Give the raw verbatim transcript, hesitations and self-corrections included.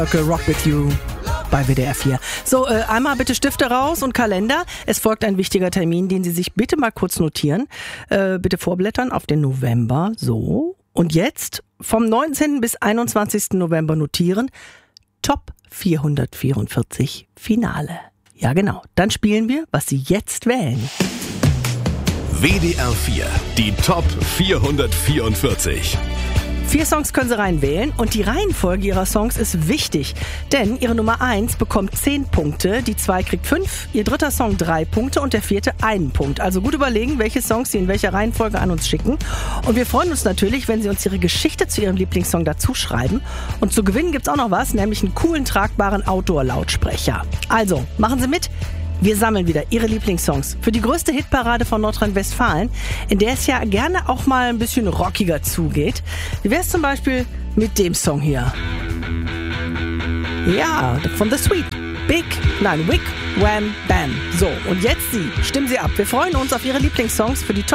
Rock with You bei W D R vier. So, äh, einmal bitte Stifte raus und Kalender. Es folgt ein wichtiger Termin, den Sie sich bitte mal kurz notieren. Äh, bitte vorblättern auf den November. So. Und jetzt vom neunzehnten bis einundzwanzigsten November notieren. Top vierhundertvierundvierzig Finale. Ja, genau. Dann spielen wir, was Sie jetzt wählen. W D R vier, die Top vierhundertvierundvierzig. Vier Songs können Sie reinwählen und die Reihenfolge Ihrer Songs ist wichtig, denn Ihre Nummer eins bekommt zehn Punkte, die zwei kriegt fünf, Ihr dritter Song drei Punkte und der vierte einen Punkt. Also gut überlegen, welche Songs Sie in welcher Reihenfolge an uns schicken. Und wir freuen uns natürlich, wenn Sie uns Ihre Geschichte zu Ihrem Lieblingssong dazu schreiben. Und zu gewinnen gibt's auch noch was, nämlich einen coolen, tragbaren Outdoor-Lautsprecher. Also, machen Sie mit! Wir sammeln wieder Ihre Lieblingssongs für die größte Hitparade von Nordrhein-Westfalen, in der es ja gerne auch mal ein bisschen rockiger zugeht. Wie wäre es zum Beispiel mit dem Song hier? Ja, von The Sweet. Big, nein, Wick, Wham, Bam. So, und jetzt Sie. Stimmen Sie ab. Wir freuen uns auf Ihre Lieblingssongs für die Top